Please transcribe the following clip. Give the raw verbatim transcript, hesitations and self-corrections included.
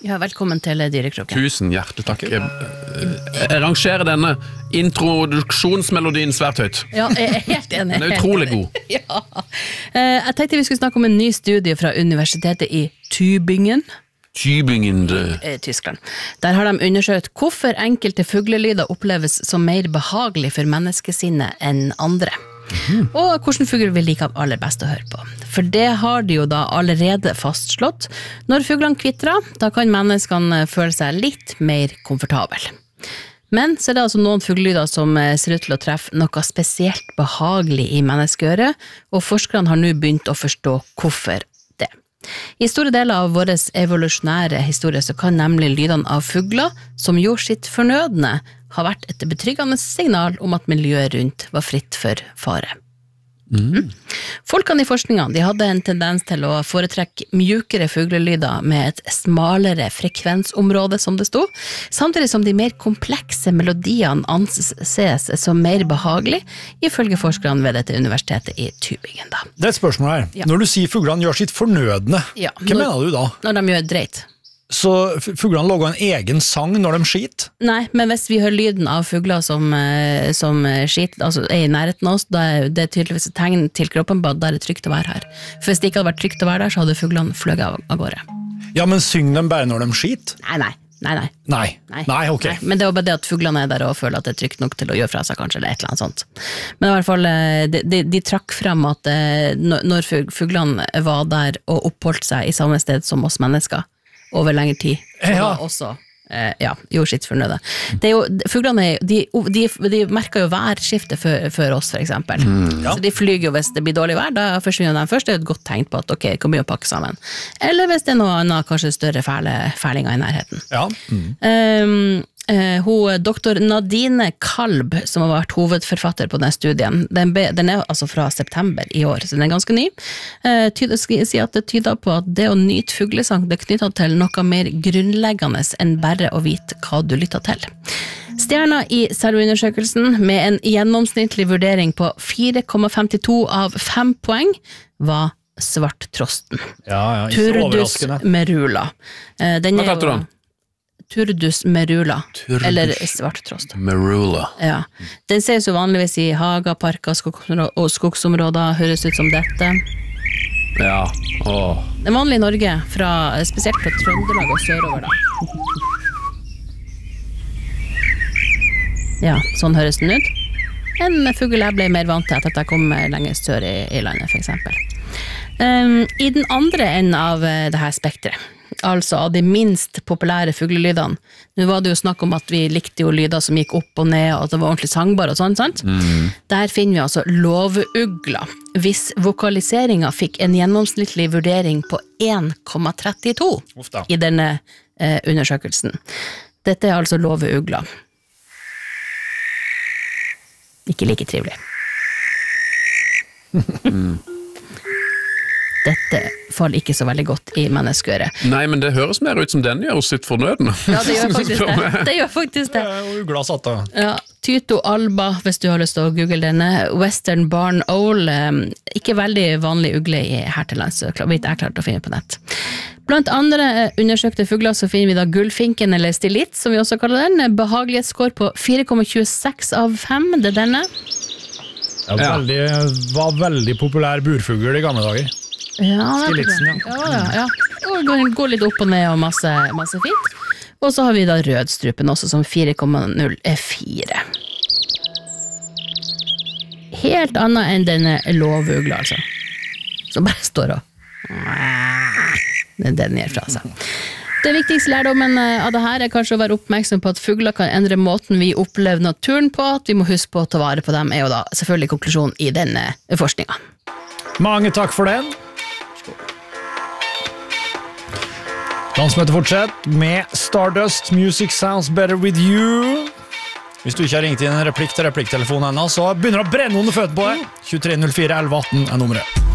Ja, velkommen til Dyrekroken. Tusen hjertelig takk. Jeg, jeg rangerer denne introduksjonsmelodien svært høyt. Ja, jeg er helt enig. Den er utrolig god. Ja. Jeg tenkte vi skulle snakke om en ny studie fra universitetet i Tübingen. Tübingen, I Tyskland. Der har de undersøkt hvorfor enkelte fuglelyder oppleves som mer behagelig for menneskesinnet enn andre. Mm. Og hvordan fugler vi liker aller best å høre på. For det har de jo da allerede fastslått. Når fuglene kvitrer, da kan menneskene føle seg litt mer komfortabel. Men så er det altså noen fuglelyder som ser ut til å treffe noe spesielt behagelig i menneskeøret, og forskerne har nå begynt å forstå hvorfor det. I store deler av vår evolusjonære historie så kan nemlig lydene av fugler som gjorde sitt fornødne har vært et betryggende signal om at miljøet rundt var fritt for fare. Mm. Folkene i forskningen de hadde en tendens til å foretrekke mjukere fuglelyder med et smalere frekvensområde, som det stod, samtidig som de mer komplekse melodiene anses som mer behagelig, ifølge forskerne ved dette universitetet i Tübingen. Da. Det er et spørsmål her. Ja. Når du sier fuglene gjør sitt fornødne, ja, hva når, mener du da? Når de gjør dreit. Så fuglene lager en egen sang når de skiter? Nei, men hvis vi hører lyden av fugler som, som skiter, altså er i nærheten av oss, da er det tydeligvis et tegn til kroppen på at det er trygt å være her. For hvis det ikke hadde vært trygt å være der, så hadde fuglene fløget av, av gårde. Ja, men synger de bare når de skiter? Nei, nei, nei, nei. Nei, nei, nei ok. Nei, men det er jo bare det at fuglene er der og føler at det er trygt nok til å gjøre fra seg, kanskje, eller et eller annet sånt. Men i hvert fall, de, de, de trakk frem at når fuglene var der og oppholdt seg i samme sted som oss mennesker, over lengre tid, så ja. var også eh, ja, gjorde sitt fornøde. Det er jo, fuglene, de, de, de merker jo værskifte før, før oss, for eksempel. Mm, ja. Så de flyger jo hvis det blir dårlig vær, da forsvinner de først, det er et godt tegn på at ok, det kommer å pakke sammen. Eller hvis det er noe annet, kanskje større fæle, fælinger i nærheten. Ja. Mm. Um, Uh, hun, doktor Nadine Kalb, som har vært hovedforfatter på den studien, den, be, den er altså fra september i år, så den er ganske ny, uh, tyder, skal jeg si at det tyder på at det å nyte fuglesang, det knytter til noe mer grunnleggende enn bare å vite hva du lytter til. Stjerna i selvundersøkelsen, med en gjennomsnittlig vurdering på fire komma femtito av fem poeng, var svarttrosten. Ja, ja, ikke Turdus overraskende. Merula. Uh, den Hva kalte du den? Turdus merula, Turdus eller svarttrost. Merula. Ja. Den ses jo vanligvis i hager, parker skogsområder, og skogsområder, høres ut som dette. Ja, åh. Det er vanlig i Norge, fra, spesielt fra Trøndelag og sørover da. Ja, sånn høres den ut. En fugl jeg ble mer vant til etter at jeg kom lenger sør i, i landet, for eksempel. Um, I den andre enden av det her spektret, altså av de minst populære fuglelydene. Nå var det jo snakk om at vi likte jo lyder som gikk opp og ned, og at det var ordentlig sangbar og sånn, sant? Mm. Der finner vi altså låveugla, hvis vokaliseringen fikk en gjennomsnittlig vurdering på en komma trettito i denne eh, undersøkelsen. Dette er altså låveugla. Ikke like trivelig. Mm. Dette faller ikke så veldig godt i menneskeøret. Nei, men det høres mer ut som den gjør sitt fornødende. Ja, det gjør faktisk det. Det gjør faktisk det. Ja, og ugla satt da. Ja, Tyto alba, hvis du har lyst til å google denne. Western barn owl, ikke veldig vanlig ugle i her til lands, så vidt jeg klart å finne på nett. Blant andre undersøkte fugler så finner vi da gullfinken, eller stilit, som vi også kaller den. Behagelighetsskår på fire komma tjueseks av fem, det er denne. Ja, veldig, var veldig populær burfugl i gamle dager. Ja, Stilitsen, ja. Ja, ja, ja. Og går, går litt opp og ned og masse, masse fint. Og så har vi da rødstrupen også som fire komma null fire. Helt annet enn denne låveugla, altså. Som bare står og det er det den gjør fra seg. Det viktigste lærdommen av det her er kanskje å være oppmerksom på at fugler kan endre måten vi opplever naturen på, at vi må huske på å ta vare på dem, er jo da selvfølgelig konklusjonen i denne forskningen. Mange takk for den. Landsmøtet fortsetter med Stardust, Music Sounds Better With You. Hvis du ikke har ringt inn en replikk til replikktelefonen ennå, så begynner det å brenne under føttene på deg. tjuetre null fire elleve atten er nummeret.